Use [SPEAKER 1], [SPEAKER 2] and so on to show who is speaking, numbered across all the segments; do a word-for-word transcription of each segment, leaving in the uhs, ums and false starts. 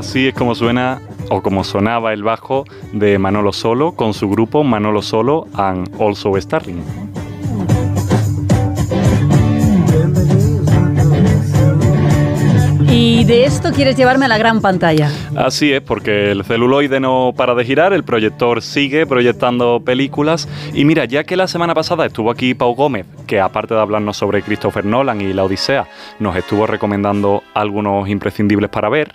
[SPEAKER 1] Así es como suena o como sonaba el bajo de Manolo Solo con su grupo Manolo Solo and Also Starling.
[SPEAKER 2] Y de esto quieres llevarme a la gran pantalla.
[SPEAKER 1] Así es, porque el celuloide no para de girar, el proyector sigue proyectando películas. Y mira, ya que la semana pasada estuvo aquí Pau Gómez, que aparte de hablarnos sobre Christopher Nolan y La Odisea, nos estuvo recomendando algunos imprescindibles para ver.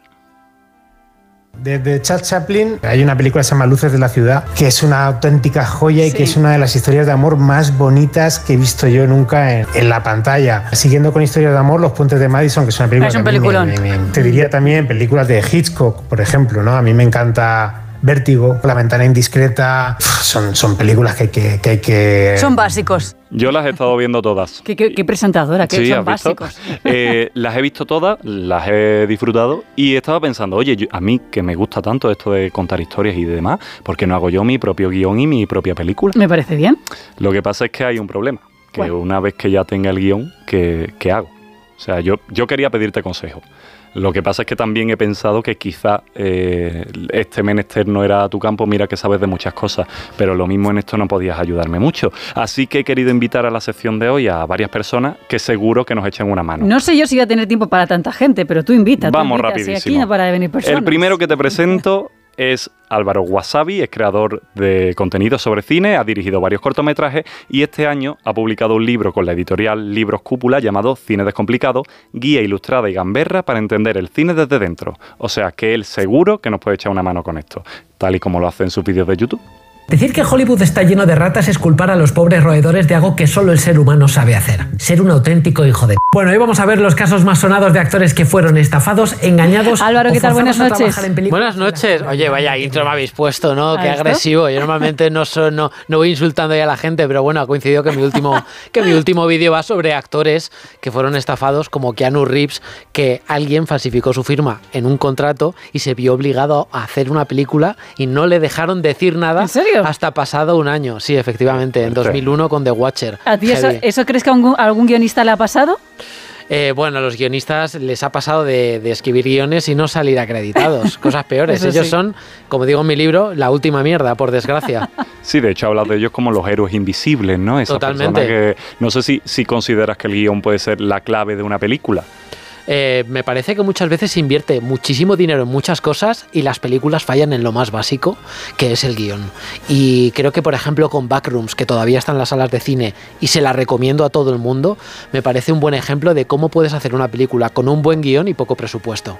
[SPEAKER 3] De Charles Chaplin hay una película que se llama Luces de la ciudad, que es una auténtica joya y sí. que es una de las historias de amor más bonitas que he visto yo nunca en, en la pantalla. Siguiendo con historias de amor, Los puentes de Madison, que es una película
[SPEAKER 2] es un
[SPEAKER 3] que a mí
[SPEAKER 2] peliculón.
[SPEAKER 3] me, me, me, te diría también películas de Hitchcock, por ejemplo, ¿no? A mí me encanta Vértigo, La ventana indiscreta. Son, son películas que hay que, que hay que...
[SPEAKER 2] Son básicos.
[SPEAKER 1] Yo las he estado viendo todas.
[SPEAKER 2] ¿Qué, qué, qué presentadora? ¿Qué
[SPEAKER 1] sí,
[SPEAKER 2] son
[SPEAKER 1] ¿has visto?
[SPEAKER 2] básicos?
[SPEAKER 1] Eh, las he visto todas, las he disfrutado y estaba pensando, oye, yo, a mí que me gusta tanto esto de contar historias y demás, ¿por qué no hago yo mi propio guión y mi propia película?
[SPEAKER 2] Me parece bien.
[SPEAKER 1] Lo que pasa es que hay un problema, que
[SPEAKER 2] bueno.
[SPEAKER 1] una vez que ya tenga el guión, ¿qué, qué hago? O sea, yo, yo quería pedirte consejo. Lo que pasa es que también he pensado que quizá eh, este menester no era tu campo, mira que sabes de muchas cosas, pero lo mismo en esto no podías ayudarme mucho. Así que he querido invitar a la sección de hoy a varias personas que seguro que nos echen una mano.
[SPEAKER 2] No sé yo si voy a tener tiempo para tanta gente, pero tú invita.
[SPEAKER 1] Vamos
[SPEAKER 2] tú invitas,
[SPEAKER 1] rapidísimo.
[SPEAKER 2] Si aquí no para de venir personas.
[SPEAKER 1] El primero que te presento es Álvaro Wasabi, es creador de contenido sobre cine, ha dirigido varios cortometrajes y este año ha publicado un libro con la editorial Libros Cúpula llamado Cine Descomplicado, guía ilustrada y gamberra para entender el cine desde dentro. O sea que él seguro que nos puede echar una mano con esto, tal y como lo hace en sus vídeos de YouTube.
[SPEAKER 4] Decir que Hollywood está lleno de ratas es culpar a los pobres roedores de algo que solo el ser humano sabe hacer. Ser un auténtico hijo de... Bueno, hoy vamos a ver los casos más sonados de actores que fueron estafados, engañados...
[SPEAKER 2] Álvaro, ¿qué tal? Buenas noches.
[SPEAKER 5] Buenas noches. Oye, vaya intro me habéis puesto, ¿no? Qué
[SPEAKER 2] esto?
[SPEAKER 5] agresivo. Yo normalmente no, so, no, no voy insultando ya a la gente, pero bueno, ha coincidido que mi último, que mi último vídeo va sobre actores que fueron estafados, como Keanu Reeves, que alguien falsificó su firma en un contrato y se vio obligado a hacer una película y no le dejaron decir nada.
[SPEAKER 2] ¿En serio?
[SPEAKER 5] Hasta pasado un año. Sí, efectivamente, en dos mil uno con The Watcher.
[SPEAKER 2] ¿A ti eso, eso crees que a algún, a algún guionista le ha pasado?
[SPEAKER 5] Eh, bueno, a los guionistas les ha pasado de, de escribir guiones y no salir acreditados. Cosas peores.
[SPEAKER 2] Eso
[SPEAKER 5] Ellos
[SPEAKER 2] sí.
[SPEAKER 5] son, como digo en mi libro, la última mierda, por desgracia.
[SPEAKER 1] Sí, de hecho hablas de ellos como los héroes invisibles, ¿no? Esa
[SPEAKER 5] Totalmente.
[SPEAKER 1] persona que, no sé si, si consideras que el guión puede ser la clave de una película.
[SPEAKER 5] Eh, me parece que muchas veces se invierte muchísimo dinero en muchas cosas y las películas fallan en lo más básico, que es el guión. Y creo que, por ejemplo, con Backrooms, que todavía está en las salas de cine y se la recomiendo a todo el mundo, me parece un buen ejemplo de cómo puedes hacer una película con un buen guión y poco presupuesto.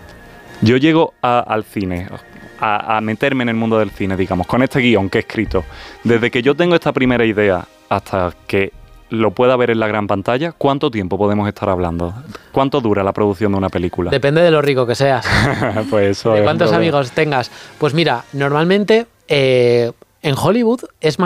[SPEAKER 1] Yo llego a, al cine, a, a meterme en el mundo del cine, digamos, con este guión que he escrito. Desde que yo tengo esta primera idea hasta que lo pueda ver en la gran pantalla, ¿cuánto tiempo podemos estar hablando? ¿Cuánto dura la producción de una película?
[SPEAKER 5] Depende de lo rico que seas.
[SPEAKER 1] Pues eso
[SPEAKER 5] de
[SPEAKER 1] es
[SPEAKER 5] cuántos
[SPEAKER 1] un problema.
[SPEAKER 5] amigos tengas. Pues mira, normalmente eh, en Hollywood es más